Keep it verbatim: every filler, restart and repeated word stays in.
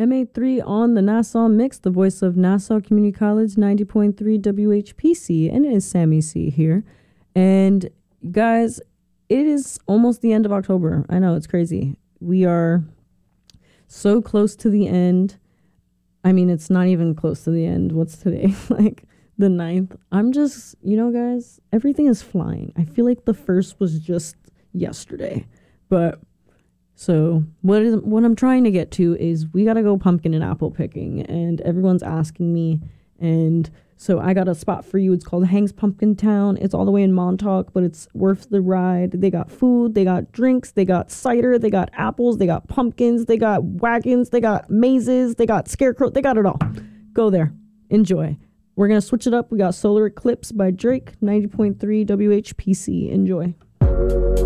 M A three on the Nassau Mix, the voice of Nassau Community College, ninety point three W H P C, and it is Sammy C here. And guys, it is almost the end of October. I know, it's crazy. We are so close to the end. I mean, it's not even close to the end. What's today? Like the ninth. I'm just, you know, guys, everything is flying. I feel like the first was just yesterday. But so what is what I'm trying to get to is we got to go pumpkin and apple picking, and everyone's asking me. And so I got a spot for you. It's called Hank's Pumpkin Town. It's all the way in Montauk, but it's worth the ride. They got food, they got drinks, they got cider, they got apples, they got pumpkins, they got wagons, they got mazes, they got scarecrow, they got it all. Go there. Enjoy. We're going to switch it up. We got Solar Eclipse by Drake, ninety point three W H P C. Enjoy.